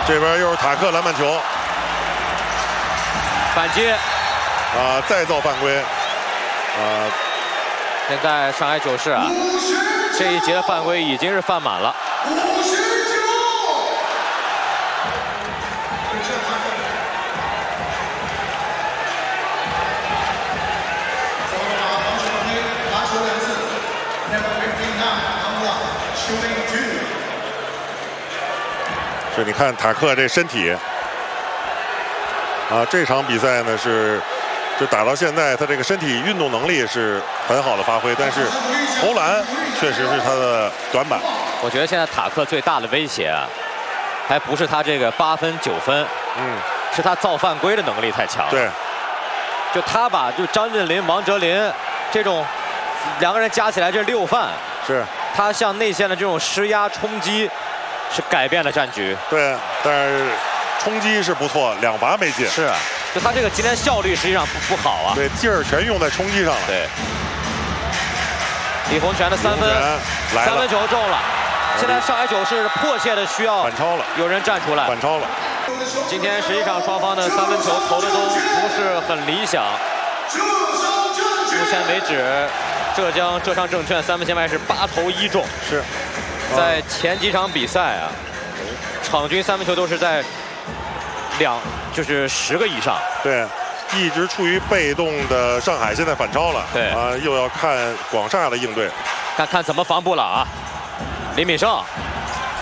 这边又是塔克篮板球， 反击再造犯规现在上海九市这一节的犯规已经是犯满了。 是，你看塔克这身体这场比赛呢就打到现在，他这个身体运动能力是很好的发挥，但是投篮确实是他的短板。 我觉得现在塔克最大的威胁还不是他这个8分9分，是他造犯规的能力太强。 对， 就他把张镇麟、王哲林这种2个人加起来这6犯， 是他向内线的这种施压冲击，是改变了战局。 对，但是冲击是不错，2罚没进。 是，就他这个今天效率实际上不好啊。 对，劲儿全用在冲击上了。 对，李洪权的3分，3分球中了。现在上海九市迫切的需要反超了， 有人站出来反超了。 今天实际上双方的3分球投的都不是很理想。目前为止，浙商证券3分线外是8投1中。 是， 在前几场比赛场均3分球都是在就是10个以上。 对，一直处于被动的上海现在反超了。 对又要看广厦的应对， 看怎么防布朗林敏胜